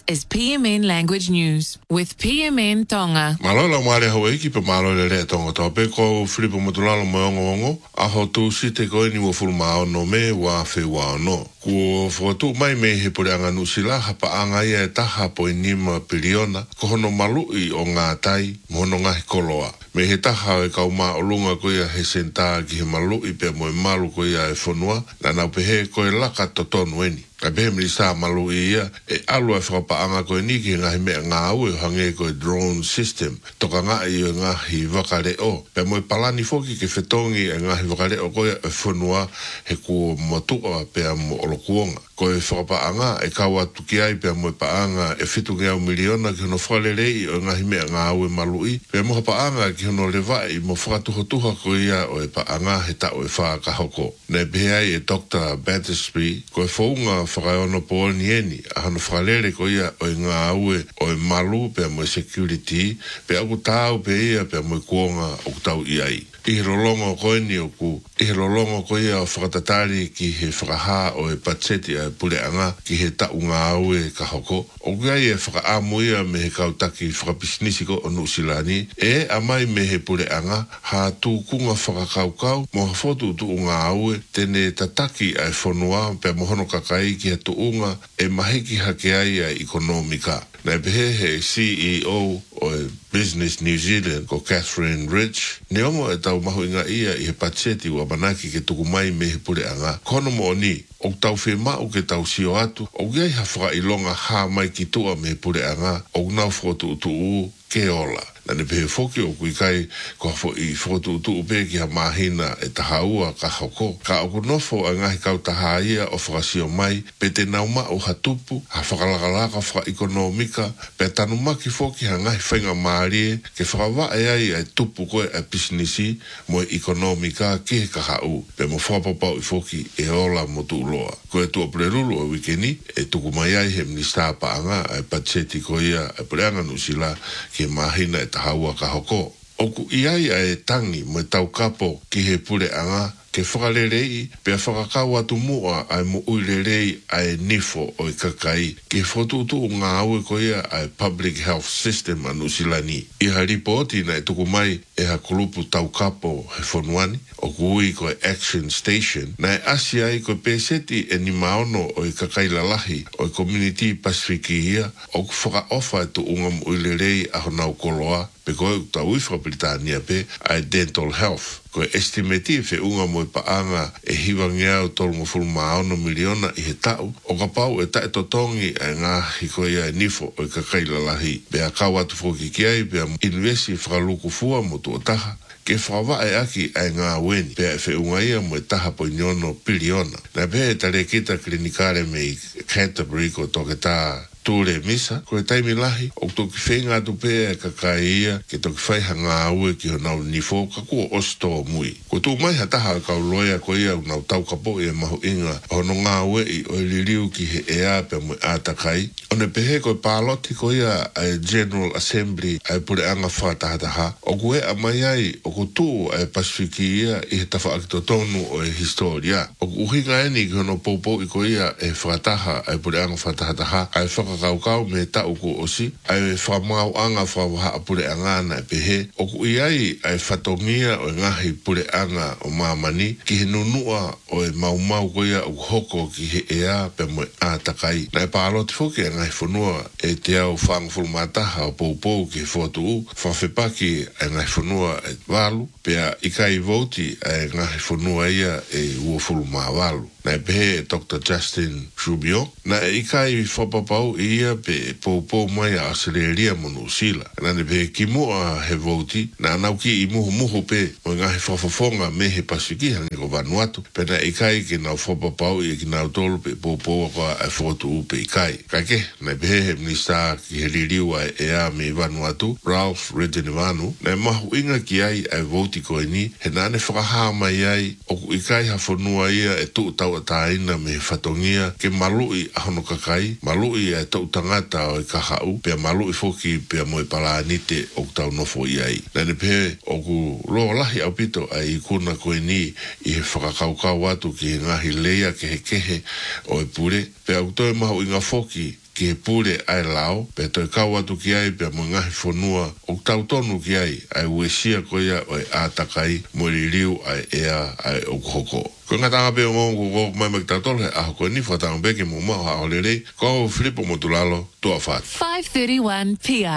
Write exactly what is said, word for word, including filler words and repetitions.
is P M N Language News with P M N Tonga. Malola mare hawa iki pe malola le tonga tope ko Filipo Motulalo moongo ongo aho tu site ko ni mo fulma no me wa fe wa no ku foto mai me he pole anga nusila hapa anga ia taha po inima piliona ko hono malu i o ngā tai mono ngā koloa me he taha e kauma olunga ko ia he senta ki he malu i pe mo malu ko ia e fonua na na pe he ko e laka totonu eni ka be mi sa malu ia e alu e whakapa anga ko ni ki ngā he mea ngā au e hange ko e drone system toka ngā i o ngā hi wakare o pe mo e palani foki ke whetongi e ngā hi wakare o ko ia e fonua he ko motua pe mo olokuonga ko e whakapa anga e kawa tuki ai pe mo e pa anga e fitu ngā miliona ki hono whalerei o ngā hi mea ngā au e malu i pe mo hapa anga ki hono lewai mo whakatuhotuha ko ia o e pa anga he ta o e whakahoko ne behai e Doctor Battersby ko e whaunga whakaono po ni eni a hano whakalere ko ia o ngā aue o e malu pe mo security pe aku tau pe ia pe mo kuonga o tau iai i rolongo ko ni o ku i rolongo ko ia o whakatatari ki he whakaha o e patseti a pule anga ki he tau ngā aue ka hoko o kia i e whakaamu ia me he kautaki whakapisnisi ko o Nusilani e amai me he pule anga ha tu kunga whakakaukau mo hafotu tu ngā aue tene tataki ai whanua pe mohono kakai ki he tuunga e mahiki hake ai a ekonomika. Nei behe he C E O o Business New Zealand ko Catherine Rich ne ongo e tau mahu inga ia i he patseti wa manaki ke tuku mai me he pule anga. Kono mo ni o tau whi mau ke tau sio atu o gai ha whaka ilonga ha mai ki tua me he pule anga o nau whotu utu u ke ola. Nane pehe whoki o kui kai ko hafo i whotu utu upe ki ha mahina e tahaua ka hoko. Ka oku nofo a ngahi kau taha ia o whakasio mai pe te nauma o hatupu ha whakalakalaka whaka ekonomika pe tanu maki whoki ha ngahi whainga maarie ke whakawa e ai e tupu koe e pisnisi mo e ekonomika ki he ka hau pe mo whapapau i whoki e ola mo tu uloa. Ko e tua prerulu o wikeni e tuku mai ai he minister pa anga e patseti ko ia e preanga nusila ki mahina e haua ka hoko. Oku iai a e tangi mo tau kapo ki he pule anga ke whakarerei pe whakakau atu mua ai mo uirerei ai nifo o i kakai ke whotutu o ngā aue ko ia ai public health system a Nusilani. I ha ripoti na e tuku mai e ha kulupu tau kapo he whonuani o kui ko e action station na e asi ai ko peseti e ni maono o i kakai lalahi o i community Pasifiki ia o ku whakaofa e tu unga mo uirerei a honau koloa pe koe u tau i Whakabritania pe ai dental health. Ko e estimati fe unga mo i paanga e hiwa ngeau tolungo fulmaono miliona i he tau o ka pau e tae totongi e ngā hiko ia e nifo o i kakaila lahi. Pe a kau atu whoki ki ai pe a investi whakaluku fua mo tu o taha ke whawa e aki ai ngā weni pe a e whiunga ia mo e taha po nyono piliona. Na pe e tare kita klinikare me i Canterbury ko toke tā tūre misa, ko e taimi lahi, o toki whenga tu pēa e kakai ia, ke toki whaiha ngā aue ki ho nau nifo, ka kua osto o mui. Ko tū mai ha taha kau loia ko ia nau tau kapo e mahu inga, hono ngā aue i o liriu ki he ea pe mui ātakai. O ne pehe ko e pāloti ko ia a General Assembly a e pure anga whātahataha, o ku e a mai ai, o ku tū a e Pasifiki ia i he tawha akitotonu o e historia. O ku uhinga eni ki hono popo i ko ia e whātaha a e pure anga whātahataha, a e whaka kau kau me tau ko osi ai whamau anga whawaha a pure anga na pehe o ku iai ai whatongia o ngahi pure anga o mamani ki he nunua o e mau mau koia o hoko ki he ea pe mo ātakai na e pāloti whoki a ngahi whanua e te au whangfulmataha o poupou ki he whotu u whawhepaki a ngahi whanua e walu pe a ikai voti a ngahi whanua ia e ua fulma walu na e pehe Doctor Justin Trudeau na e ikai whapapau ia pe poupou mai a Australia mo Nusila. Na ne pe ki mua he voti na anau ki i muhu muhu pe o ngahi whafafonga me he Pasifiki hangi ko Vanuatu pe na ikai ki nau whapapau i ki nau tolu pe poupou ko a whotu u pe ikai. Kai ke na pe he minister ki he ririu a ea me Vanuatu Ralph Regenevanu na mahu inga ki ai a voti ko ni he nane whakaha mai ai o ku ikai ha whanua ia e tu tau ataina me he whatongia ke malui a hono kakai malui e tau tangata o i kahau, pia malu i foki pia moe palaanite o tau nofo i ai. Nane pe o ku loa lahi au pito a i kuna koe ni i he whakakaukau atu ki he ngahi leia ke he kehe o e pure, pia au toi mahu i ngā foki ke pule ai lao pe to ka watu ki ai pe mo ngahi fonua o tau tonu ki ai ai wesia ko ia o a takai mo riu ai ea ai o hoko ko ngata pe mo ko mai mai tato le a ko ni fata be ke mo ma ha ole ko flipo mo tulalo to afat five thirty-one p m